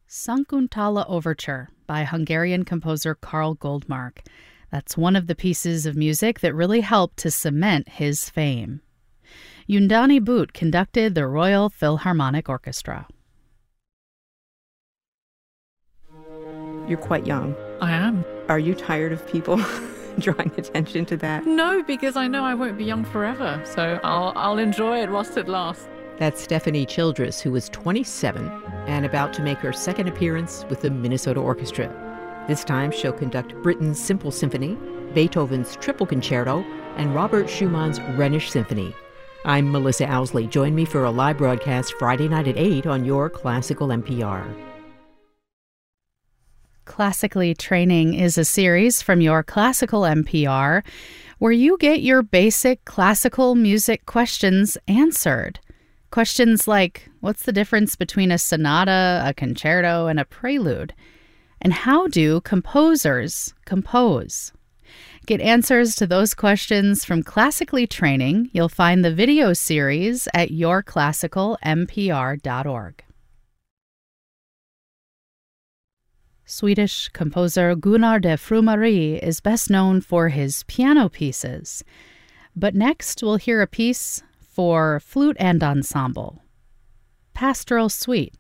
Sakuntala Overture by Hungarian composer Karl Goldmark. That's one of the pieces of music that really helped to cement his fame. Undani Boot conducted the Royal Philharmonic Orchestra. You're quite young. I am. Are you tired of people drawing attention to that? No, because I know I won't be young forever, so I'll enjoy it whilst it lasts. That's Stephanie Childress, who is 27 and about to make her second appearance with the Minnesota Orchestra. This time she'll conduct Britten's Simple Symphony, Beethoven's Triple Concerto, and Robert Schumann's Rhenish Symphony. I'm Melissa Owsley. Join me for a live broadcast Friday night at 8 on your Classical NPR. Classically Training is a series from your Classical NPR where you get your basic classical music questions answered. Questions like, what's the difference between a sonata, a concerto, and a prelude? And how do composers compose? Get answers to those questions from Classically Training. You'll find the video series at yourclassicalnpr.org. Swedish composer Gunnar de Frumari is best known for his piano pieces. But next we'll hear a piece for flute and ensemble, Pastoral Suite